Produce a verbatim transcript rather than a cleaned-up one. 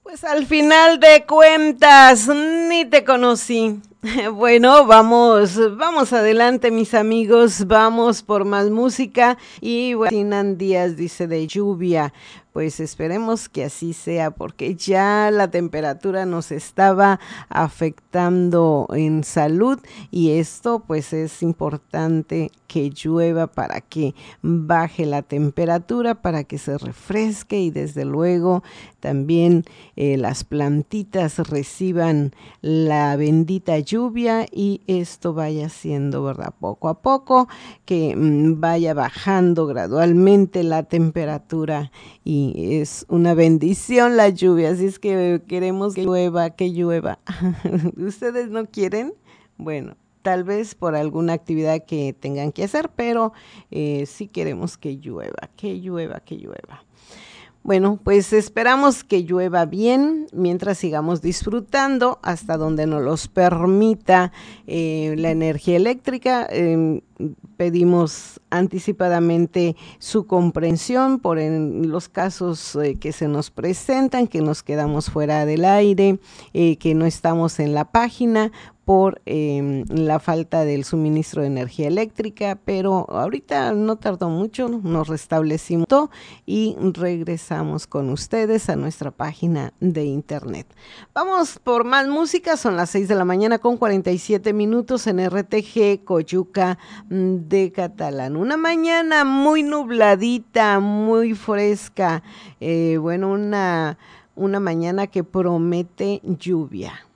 Pues al final de cuentas, ni te conocí. Bueno, vamos, vamos adelante, mis amigos, vamos por más música. Y bueno, Sinan Díaz dice de lluvia. Pues esperemos que así sea, porque ya la temperatura nos estaba afectando en salud y esto pues es importante que llueva para que baje la temperatura, para que se refresque y desde luego también eh, las plantitas reciban la bendita lluvia y esto vaya siendo, ¿verdad? Poco a poco, que mmm, vaya bajando gradualmente la temperatura y es una bendición la lluvia, así es que queremos que llueva, que llueva. ¿Ustedes no quieren? Bueno, tal vez por alguna actividad que tengan que hacer, pero eh, sí queremos que llueva, que llueva, que llueva. Bueno, pues esperamos que llueva bien mientras sigamos disfrutando hasta donde nos los permita eh, la energía eléctrica. Eh, pedimos anticipadamente su comprensión por en los casos eh, que se nos presentan, que nos quedamos fuera del aire, eh, que no estamos en la página por eh, la falta del suministro de energía eléctrica, pero ahorita no tardó mucho, nos restablecimos y regresamos con ustedes a nuestra página de internet. Vamos por más música, son las seis de la mañana con cuarenta y siete minutos en R T G Coyuca de Catalán. Una mañana muy nubladita, muy fresca, eh, bueno, una, una mañana que promete lluvia.